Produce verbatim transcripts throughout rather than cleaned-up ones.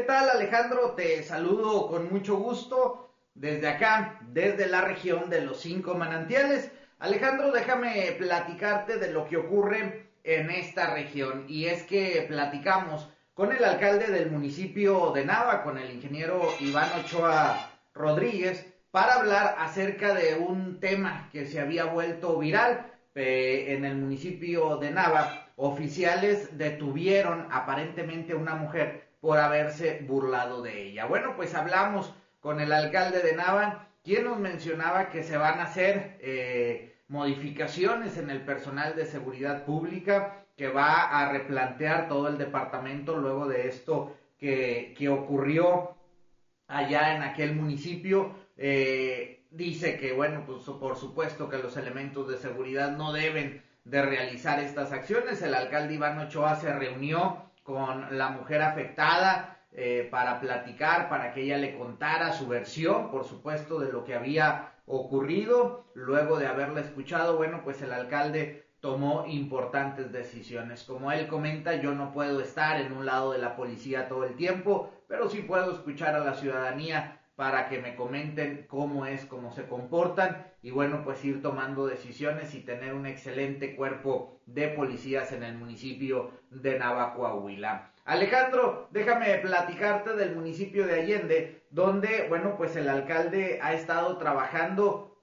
¿Qué tal, Alejandro? Te saludo con mucho gusto desde acá, desde la región de los Cinco Manantiales. Alejandro, déjame platicarte de lo que ocurre en esta región, y es que platicamos con el alcalde del municipio de Nava, con el ingeniero Iván Ochoa Rodríguez, para hablar acerca de un tema que se había vuelto viral eh, en el municipio de Nava. Oficiales detuvieron aparentemente a una mujer por haberse burlado de ella. Bueno, pues hablamos con el alcalde de Nava, quien nos mencionaba que se van a hacer eh, modificaciones en el personal de seguridad pública, que va a replantear todo el departamento luego de esto que, que ocurrió allá en aquel municipio. Eh, dice que, bueno, pues por supuesto que los elementos de seguridad no deben de realizar estas acciones. El alcalde Iván Ochoa se reunió con la mujer afectada eh, para platicar, para que ella le contara su versión, por supuesto, de lo que había ocurrido. Luego de haberla escuchado, bueno, pues el alcalde tomó importantes decisiones. Como él comenta, yo no puedo estar en un lado de la policía todo el tiempo, pero sí puedo escuchar a la ciudadanía para que me comenten cómo es, cómo se comportan, y bueno, pues ir tomando decisiones y tener un excelente cuerpo de policías en el municipio de Nava, Coahuila. Alejandro, déjame platicarte del municipio de Allende, donde, bueno, pues el alcalde ha estado trabajando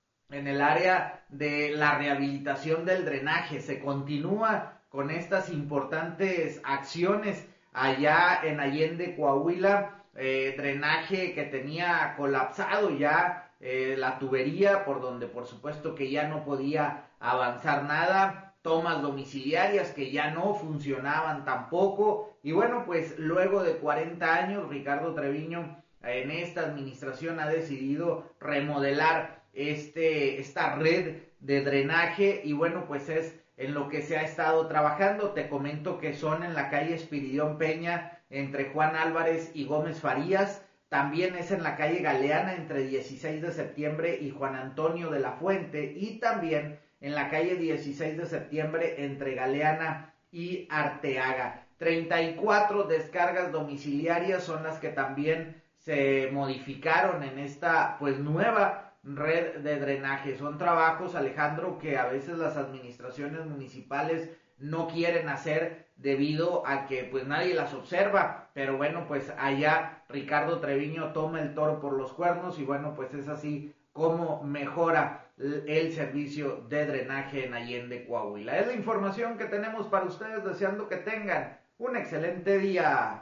en el área de la rehabilitación del drenaje. Se continúa con estas importantes acciones allá en Allende, Coahuila. Eh, drenaje que tenía colapsado ya eh, la tubería, por donde por supuesto que ya no podía avanzar nada, tomas domiciliarias que ya no funcionaban tampoco, y bueno, pues luego de cuarenta años, Ricardo Treviño eh, en esta administración ha decidido remodelar este, esta red de drenaje, y bueno, pues es en lo que se ha estado trabajando. Te comento que son en la calle Espiridión Peña, entre Juan Álvarez y Gómez Farías. También es en la calle Galeana, entre dieciséis de septiembre y Juan Antonio de la Fuente, y también en la calle dieciséis de septiembre, entre Galeana y Arteaga. treinta y cuatro descargas domiciliarias son las que también se modificaron en esta pues nueva red de drenaje. Son trabajos, Alejandro, que a veces las administraciones municipales no quieren hacer debido a que pues nadie las observa, pero bueno, pues allá Ricardo Treviño toma el toro por los cuernos, y bueno, pues es así como mejora el servicio de drenaje en Allende, Coahuila. Es la información que tenemos para ustedes, deseando que tengan un excelente día.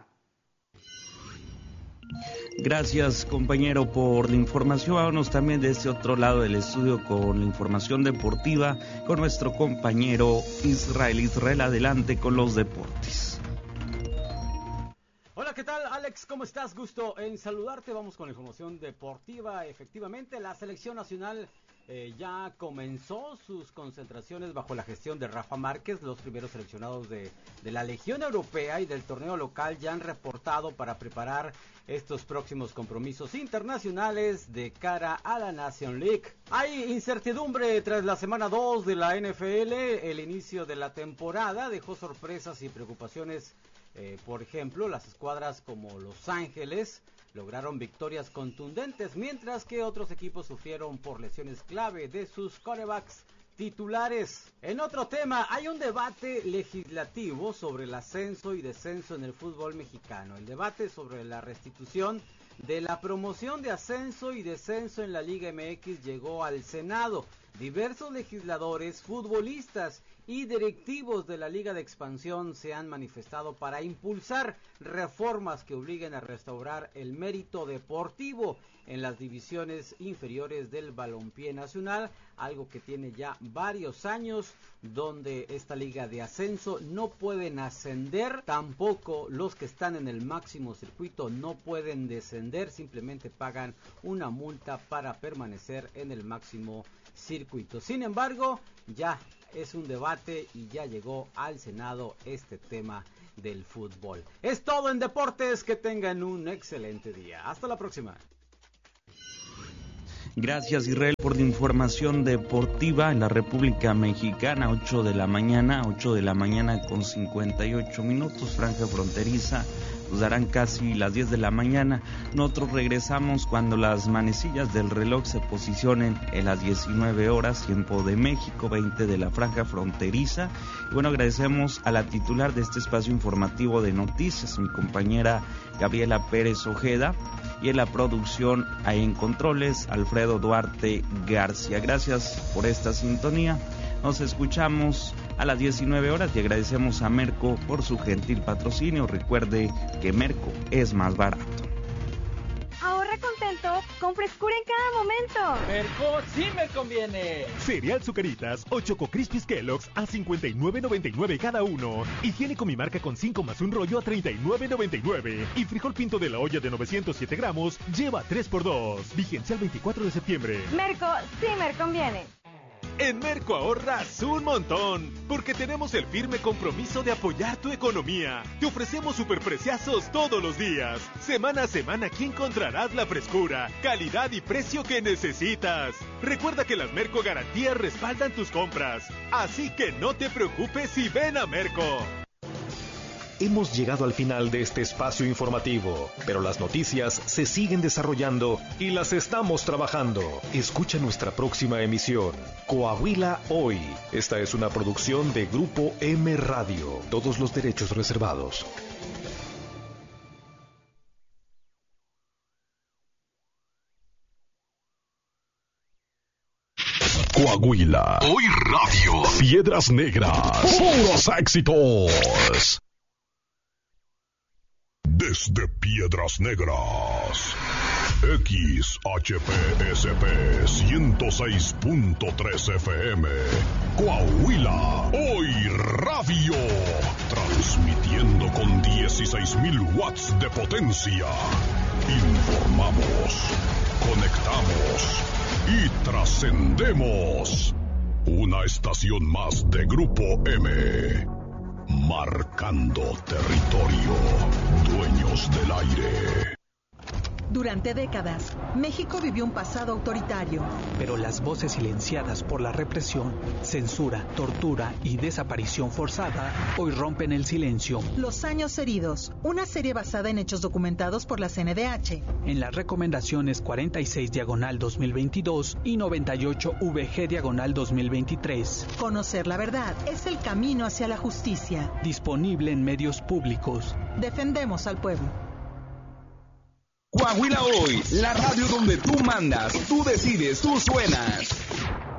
Gracias, compañero, por la información. Vámonos también de este otro lado del estudio con la información deportiva con nuestro compañero Israel. Israel, adelante con los deportes. Hola, ¿qué tal, Alex? ¿Cómo estás? Gusto en saludarte. Vamos con la información deportiva. Efectivamente, la selección nacional eh, ya comenzó sus concentraciones bajo la gestión de Rafa Márquez. Los primeros seleccionados de, de la Legión Europea y del torneo local ya han reportado para preparar estos próximos compromisos internacionales de cara a la Nation League. Hay incertidumbre tras la semana dos de la N F L. El inicio de la temporada dejó sorpresas y preocupaciones. Eh, por ejemplo, las escuadras como Los Ángeles lograron victorias contundentes, mientras que otros equipos sufrieron por lesiones clave de sus quarterbacks titulares. En otro tema, hay un debate legislativo sobre el ascenso y descenso en el fútbol mexicano. El debate sobre la restitución de la promoción de ascenso y descenso en la Liga M X llegó al Senado. Diversos legisladores, futbolistas y directivos de la Liga de Expansión se han manifestado para impulsar reformas que obliguen a restaurar el mérito deportivo en las divisiones inferiores del balompié nacional, algo que tiene ya varios años, donde esta liga de ascenso no pueden ascender, tampoco los que están en el máximo circuito no pueden descender, simplemente pagan una multa para permanecer en el máximo circuito. Sin embargo, ya es un debate y ya llegó al Senado este tema del fútbol. Es todo en deportes, que tengan un excelente día. Hasta la próxima. Gracias, Israel, por la información deportiva. En la República Mexicana, ocho de la mañana, ocho de la mañana con cincuenta y ocho minutos, franja fronteriza nos darán casi las diez de la mañana. Nosotros regresamos cuando las manecillas del reloj se posicionen en las diecinueve horas, tiempo de México, veinte de la franja fronteriza. Y bueno, agradecemos a la titular de este espacio informativo de noticias, mi compañera Gabriela Pérez Ojeda, y en la producción, ahí en controles, Alfredo Duarte García. Gracias por esta sintonía. Nos escuchamos a las diecinueve horas y agradecemos a Merco por su gentil patrocinio. Recuerde que Merco es más barato. Ahorra contento con frescura en cada momento. Merco sí me conviene. Cereal Zucaritas o Choco Crispies Kellogg's a cincuenta y nueve noventa y nueve cada uno. Higiénico Mi Marca con cinco más un rollo a treinta y nueve noventa y nueve. Y frijol pinto de la olla de novecientos siete gramos lleva tres por dos. Vigencia el veinticuatro de septiembre. Merco sí me conviene. En Merco ahorras un montón, porque tenemos el firme compromiso de apoyar tu economía. Te ofrecemos superpreciazos todos los días. Semana a semana aquí encontrarás la frescura, calidad y precio que necesitas. Recuerda que las Merco Garantías respaldan tus compras, así que no te preocupes y ven a Merco. Hemos llegado al final de este espacio informativo, pero las noticias se siguen desarrollando y las estamos trabajando. Escucha nuestra próxima emisión, Coahuila Hoy. Esta es una producción de Grupo M Radio. Todos los derechos reservados. Coahuila Hoy Radio. Piedras Negras. Puros éxitos. Desde Piedras Negras, X H P S P ciento seis punto tres F M, Coahuila, Hoy Radio, transmitiendo con dieciséis mil watts de potencia. Informamos, conectamos y trascendemos. Una estación más de Grupo M. Marcando territorio, dueños del aire. Durante décadas, México vivió un pasado autoritario. Pero las voces silenciadas por la represión, censura, tortura y desaparición forzada hoy rompen el silencio. Los años heridos, una serie basada en hechos documentados por la C N D H. En las recomendaciones cuarenta y seis diagonal dos mil veintidós y noventa y ocho V G diagonal dos mil veintitrés. Conocer la verdad es el camino hacia la justicia. Disponible en medios públicos. Defendemos al pueblo. Coahuila Hoy, la radio donde tú mandas, tú decides, tú suenas.